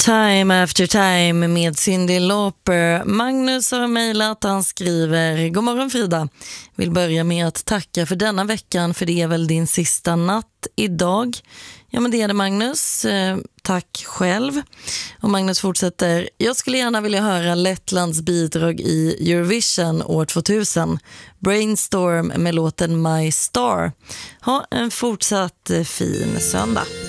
Time after time med Cyndi Lauper. Magnus har mejlat, han skriver: God morgon Frida, vill börja med att tacka för denna veckan, för det är väl din sista natt idag. Ja, men det är det, Magnus. Tack själv. Och Magnus fortsätter: jag skulle gärna vilja höra Lettlands bidrag i Eurovision år 2000. Brainstorm med låten My Star. Ha en fortsatt fin söndag.